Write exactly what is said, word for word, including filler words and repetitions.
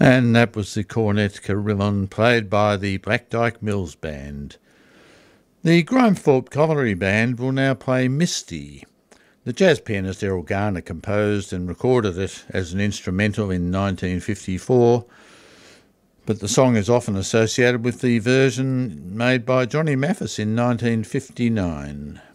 And that was the Cornet Carillon, played by the Black Dyke Mills Band. The Grimethorpe Colliery Band will now play Misty. The jazz pianist Errol Garner composed and recorded it as an instrumental in nineteen fifty-four, but the song is often associated with the version made by Johnny Mathis in nineteen fifty-nine.